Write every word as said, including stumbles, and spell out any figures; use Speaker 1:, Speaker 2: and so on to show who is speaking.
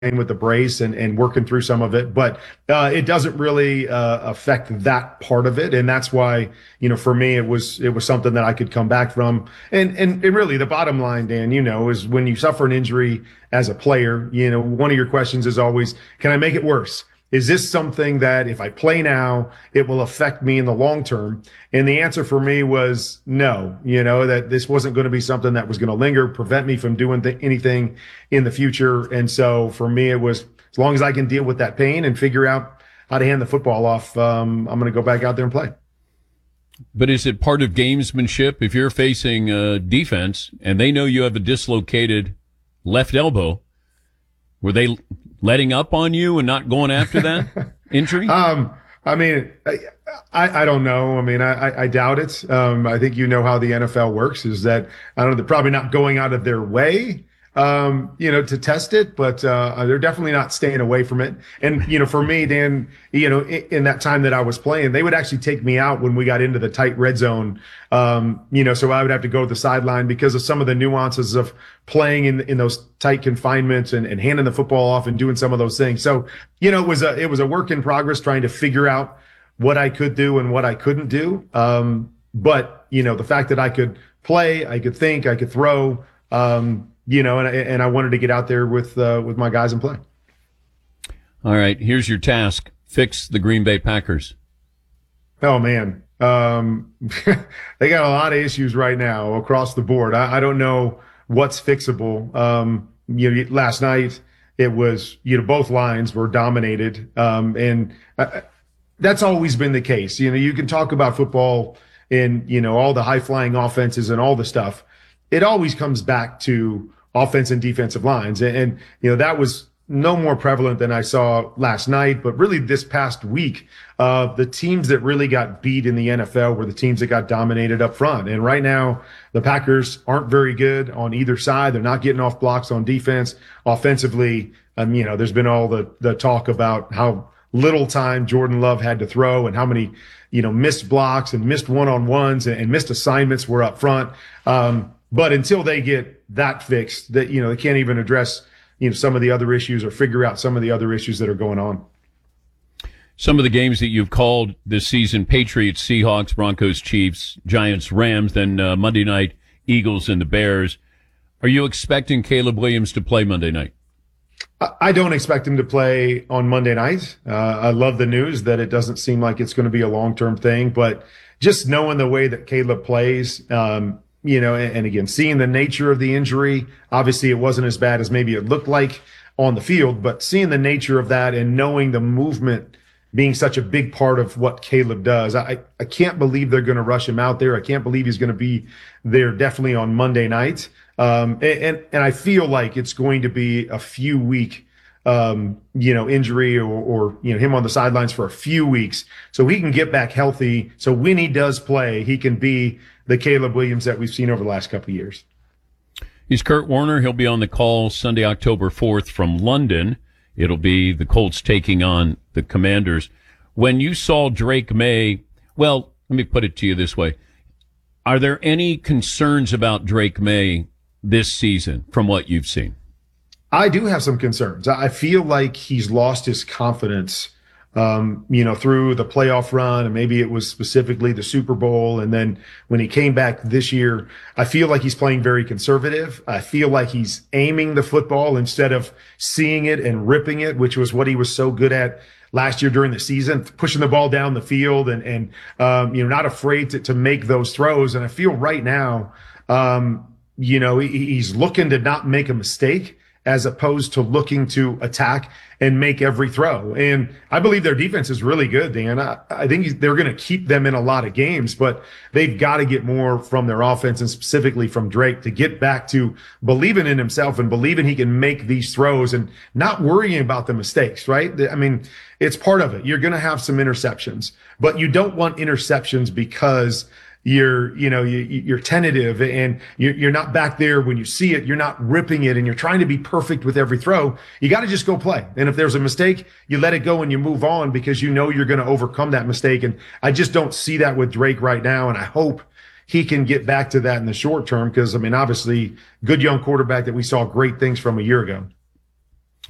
Speaker 1: with the brace and, and working through some of it, but uh, it doesn't really uh, affect that part of it. And that's why, you know, for me, it was it was something that I could come back from. And, and, and really the bottom line, Dan, you know, is when you suffer an injury as a player, you know, one of your questions is always, can I make it worse? Is this something that if I play now, it will affect me in the long term? And the answer for me was no, you know, that this wasn't going to be something that was going to linger, prevent me from doing th- anything in the future. And so for me, it was as long as I can deal with that pain and figure out how to hand the football off, um, I'm going to go back out there and play.
Speaker 2: But is it part of gamesmanship if you're facing uh, defense and they know you have a dislocated left elbow? Were they letting up on you and not going after that injury?
Speaker 1: Um, I mean, I, I, I don't know. I mean, I, I doubt it. Um, I think you know how the N F L works is that, I don't know, they're probably not going out of their way, um, you know, to test it, but uh, they're definitely not staying away from it. And, you know, for me, Dan, you know, in, in that time that I was playing, they would actually take me out when we got into the tight red zone, um, you know, so I would have to go to the sideline because of some of the nuances of playing in in those tight confinements and, and handing the football off and doing some of those things. So, you know, it was a it was a work in progress trying to figure out what I could do and what I couldn't do. Um, but, you know, the fact that I could play, I could think, I could throw, um, you know, and, and I wanted to get out there with uh, with my guys and play.
Speaker 2: All right, here's your task. Fix the Green Bay Packers.
Speaker 1: Oh, man. Um, they got a lot of issues right now across the board. I, I don't know what's fixable. Um, you know, last night it was, you know, both lines were dominated. Um, and uh, that's always been the case. You know, you can talk about football and, you know, all the high flying offenses and all the stuff. It always comes back to offense and defensive lines. And, and, you know, that was no more prevalent than I saw last night, but really this past week, uh, the teams that really got beat in the N F L were the teams that got dominated up front. And right now, the Packers aren't very good on either side. They're not getting off blocks on defense. Offensively, um, you know, there's been all the, the talk about how little time Jordan Love had to throw and how many, you know, missed blocks and missed one-on-ones and, and missed assignments were up front. Um, but until they get that fixed, that, you know, they can't even address, you know, some of the other issues or figure out some of the other issues that are going on.
Speaker 2: Some of the games that you've called this season: Patriots, Seahawks, Broncos, Chiefs, Giants, Rams, then uh, Monday night, Eagles and the Bears. Are you expecting Caleb Williams to play Monday night?
Speaker 1: I don't expect him to play on Monday night. Uh, I love the news that it doesn't seem like it's going to be a long-term thing, but just knowing the way that Caleb plays, um, you know, and, and again, seeing the nature of the injury, obviously it wasn't as bad as maybe it looked like on the field, but seeing the nature of that and knowing the movement being such a big part of what Caleb does, I, I can't believe they're going to rush him out there. I can't believe he's going to be there definitely on Monday night. Um, and, and, and I feel like it's going to be a few week, um, you know, injury or, or, you know, him on the sidelines for a few weeks so he can get back healthy. So when he does play, he can be the Caleb Williams that we've seen over the last couple of years.
Speaker 2: He's Kurt Warner. He'll be on the call Sunday, October fourth from London. It'll be the Colts taking on the Commanders. When you saw Drake May, well, let me put it to you this way. Are there any concerns about Drake May this season from what you've seen?
Speaker 1: I do have some concerns. I feel like he's lost his confidence, um, you know, through the playoff run, and maybe it was specifically the Super Bowl. And then when he came back this year, I feel like he's playing very conservative. I feel like he's aiming the football instead of seeing it and ripping it, which was what he was so good at last year during the season, pushing the ball down the field and, and, um, you know, not afraid to, to make those throws. And I feel right now, um, you know, he, he's looking to not make a mistake as opposed to looking to attack and make every throw. And I believe their defense is really good, Dan. I, I think they're going to keep them in a lot of games, but they've got to get more from their offense and specifically from Drake to get back to believing in himself and believing he can make these throws and not worrying about the mistakes, right? I mean, it's part of it. You're going to have some interceptions, but you don't want interceptions because you're, you know, you, you're tentative and you're, you're not back there when you see it. You're not ripping it and you're trying to be perfect with every throw. You got to just go play. And if there's a mistake, you let it go and you move on because you know you're going to overcome that mistake. And I just don't see that with Drake right now. And I hope he can get back to that in the short term because, I mean, obviously, good young quarterback that we saw great things from a year ago.